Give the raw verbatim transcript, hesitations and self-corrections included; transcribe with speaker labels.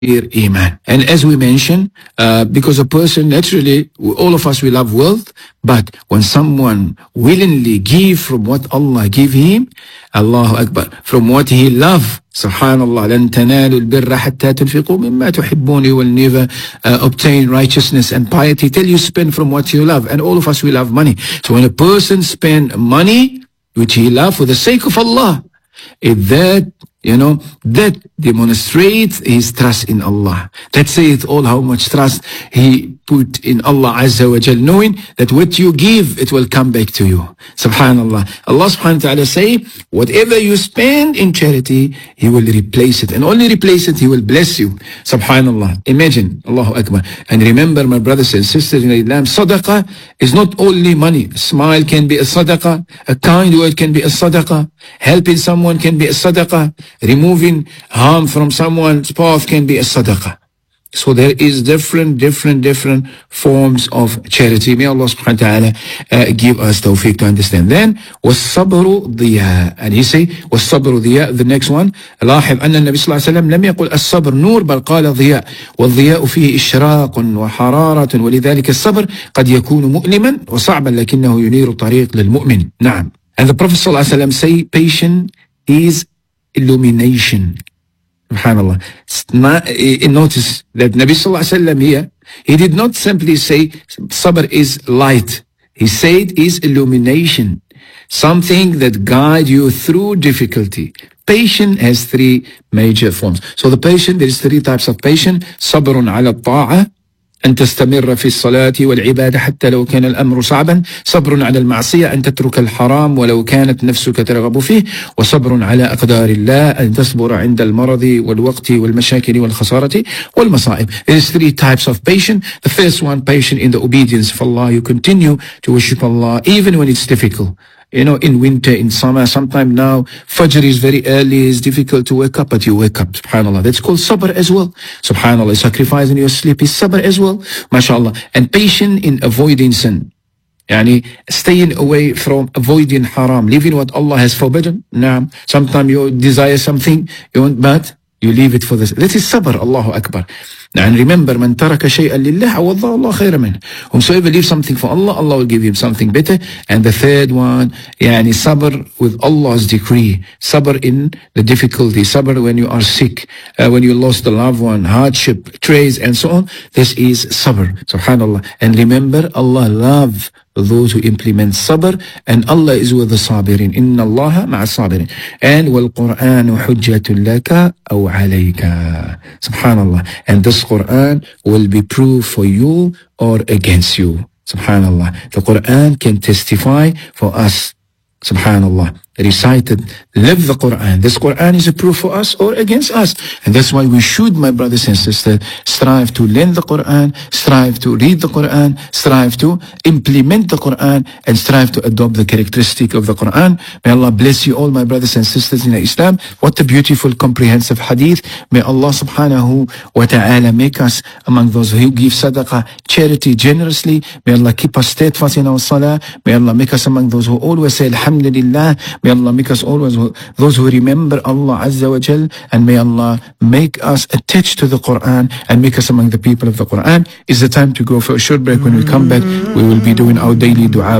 Speaker 1: Iman. And as we mentioned, uh, because a person naturally, all of us, we love wealth, but when someone willingly give from what Allah give him, Allahu Akbar, from what he love, subhanallah, لن تنالوا البر حتى تنفقوا مما تحبون, you will never uh, obtain righteousness and piety till you spend from what you love. And all of us, we love money. So when a person spend money, which he love for the sake of Allah, if that, you know, that demonstrates his trust in Allah. That says all how much trust he put in Allah Azza wa Jal, knowing that what you give, it will come back to you. Subhanallah. Allah subhanahu wa ta'ala say, whatever you spend in charity, He will replace it. And only replace it, He will bless you. Subhanallah. Imagine. Allahu Akbar. And remember, my brothers and sisters in Islam, sadaqah is not only money. A smile can be a sadaqah. A kind word can be a sadaqah. Helping someone can be a sadaqah. Removing harm from someone's path can be a sadaqah. So there is different, different, different forms of charity. May Allah subhanahu wa ta'ala uh, give us tawfiq to understand. Then, وَالصَّبْرُ ضِيَاء. And he say, وَالصَّبْرُ ضِيَاء. The next one, لاحظ أن النبي صلى الله عليه وسلم لم يقل الصبر نور بل قال ضياء. والضياء فيه إشراق وحرارة ولذلك الصبر قد يكون مؤلما وصعبا لكنه ينير طريق للمؤمن. نعم. And the Prophet صلى الله عليه وسلم say, patience is illumination. SubhanAllah. Notice that Nabi Sallallahu Alaihi Wasallam here, he did not simply say sabr is light. He said is illumination. Something that guides you through difficulty. Patience has three major forms. So the patient, there is three types of patience. Sabrun ala ta'a. أن تستمر في الصلاة والعبادة حتى لو كان الأمر صعبا. صبر على المعصية أن تترك الحرام ولو كانت نفسك ترغب فيه. وصبر على أقدار الله أن تصبر عند المرض والوقت والمشاكل والخسارة والمصائب. There is three types of patience. The first one, patient in the obedience of Allah. You continue to worship Allah even when it's difficult. You know, in winter, in summer, sometime now, Fajr is very early, it's difficult to wake up, but you wake up, subhanAllah. That's called sabr as well. SubhanAllah, sacrificing your sleep is sabr as well, mashallah. And patient in avoiding sin. Yani, staying away from avoiding haram, leaving what Allah has forbidden. Naam. Sometimes you desire something, you want, but you leave it for this. That is sabr, Allahu Akbar. And remember, man taraka shay'an lillah, awaddahu Allah khayran min. Whomsoever leaves something for Allah, Allah will give him something better. And the third one, yani sabr with Allah's decree. Sabr in the difficulty. Sabr when you are sick, uh, when you lost a loved one, hardship, trades, and so on. This is sabr. Subhanallah. And remember, Allah loves those who implement sabr, and Allah is with the sabirin. Inna Allah ma'a sabirin. And wal Qur'anu hujjatun laka aw alayka. Subhanallah. And this Quran will be proof for you or against you. Subhanallah. The Quran can testify for us. Subhanallah. Recited, live the Quran. This Quran is a proof for us or against us. And that's why we should, my brothers and sisters, strive to learn the Quran, strive to read the Quran, strive to implement the Quran, and strive to adopt the characteristic of the Quran. May Allah bless you all, my brothers and sisters in Islam. What a beautiful, comprehensive hadith. May Allah subhanahu wa ta'ala make us among those who give sadaqah, charity generously. May Allah keep us steadfast in our salah. May Allah make us among those who always say Alhamdulillah. May Allah make us always those who remember Allah Azza wa Jal, and may Allah make us attached to the Quran and make us among the people of the Quran. It's the time to go for a short break. When we come back, we will be doing our daily dua.